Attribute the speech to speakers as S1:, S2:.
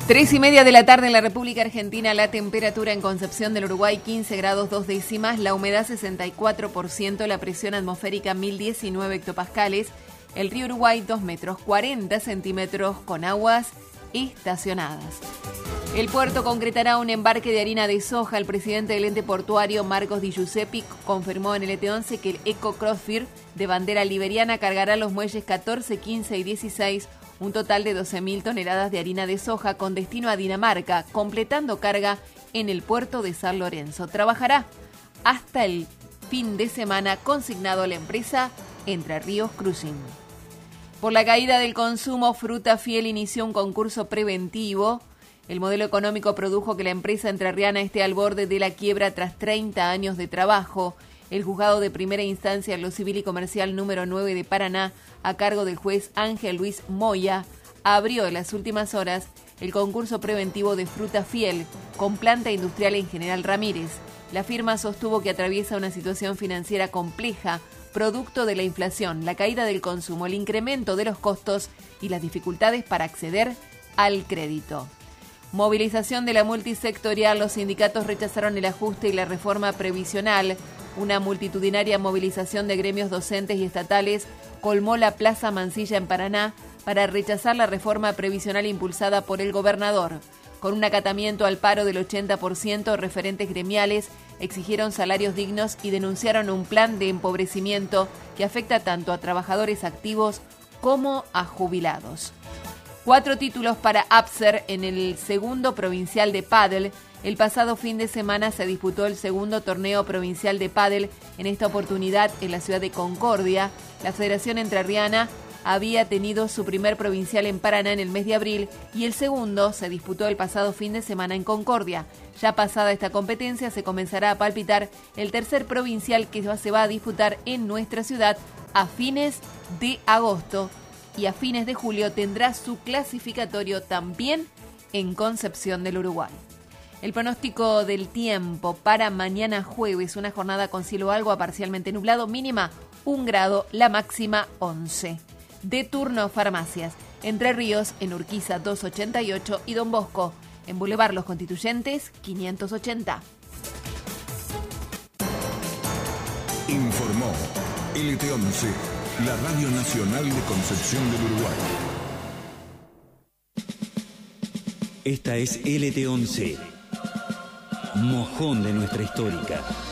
S1: 3:30 de la tarde en la República Argentina, la temperatura en Concepción del Uruguay 15 grados 2 décimas, la humedad 64%, la presión atmosférica 1019 hectopascales, el río Uruguay 2 metros 40 centímetros con aguas estacionadas. El puerto concretará un embarque de harina de soja. El presidente del ente portuario, Marcos Di Giuseppe, confirmó en el ET11 que el Eco Crossfire de bandera liberiana cargará los muelles 14, 15 y 16, un total de 12.000 toneladas de harina de soja con destino a Dinamarca, completando carga en el puerto de San Lorenzo. Trabajará hasta el fin de semana, consignado a la empresa Entre Ríos Cruising. Por la caída del consumo, Fruta Fiel inició un concurso preventivo. El modelo económico produjo que la empresa entrerriana esté al borde de la quiebra tras 30 años de trabajo. El juzgado de primera instancia en lo civil y comercial número 9 de Paraná, a cargo del juez Ángel Luis Moya, abrió en las últimas horas el concurso preventivo de Fruta Fiel con planta industrial en General Ramírez. La firma sostuvo que atraviesa una situación financiera compleja, producto de la inflación, la caída del consumo, el incremento de los costos y las dificultades para acceder al crédito. Movilización de la multisectorial. Los sindicatos rechazaron el ajuste y la reforma previsional. Una multitudinaria movilización de gremios docentes y estatales colmó la Plaza Mansilla en Paraná para rechazar la reforma previsional impulsada por el gobernador. Con un acatamiento al paro del 80%, referentes gremiales exigieron salarios dignos y denunciaron un plan de empobrecimiento que afecta tanto a trabajadores activos como a jubilados. 4 títulos para Apser en el segundo provincial de pádel. El pasado fin de semana se disputó el segundo torneo provincial de pádel, en esta oportunidad en la ciudad de Concordia. La Federación Entrerriana había tenido su primer provincial en Paraná en el mes de abril y el segundo se disputó el pasado fin de semana en Concordia. Ya pasada esta competencia se comenzará a palpitar el tercer provincial que se va a disputar en nuestra ciudad a fines de agosto. Y a fines de julio tendrá su clasificatorio también en Concepción del Uruguay. El pronóstico del tiempo para mañana jueves, una jornada con cielo algo a parcialmente nublado, mínima 1 grado, la máxima 11. De turno farmacias, Entre Ríos en Urquiza 288 y Don Bosco en Boulevard Los Constituyentes 580.
S2: Informó LT11. La Radio Nacional de Concepción del Uruguay.
S3: Esta es LT11, mojón de nuestra histórica.